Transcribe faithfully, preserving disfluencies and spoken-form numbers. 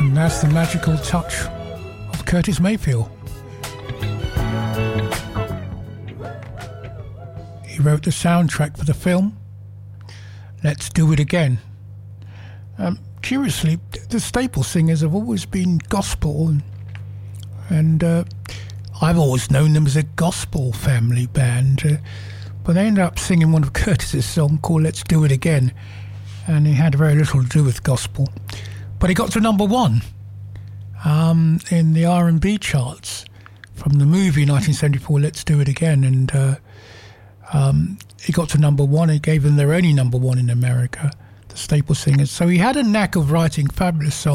And that's the magical touch of Curtis Mayfield. He wrote the soundtrack for the film Let's Do It Again. Um, curiously, the staple singers have always been gospel, and, and uh, I've always known them as a gospel family band, uh, but they ended up singing one of Curtis's songs called Let's Do It Again, and it had very little to do with gospel. But it got to number one um, in the R and B charts from the movie nineteen seventy-four, Let's Do It Again, and uh, um, it got to number one. It gave them their only number one in America, the Staple Singers. So he had a knack of writing fabulous songs.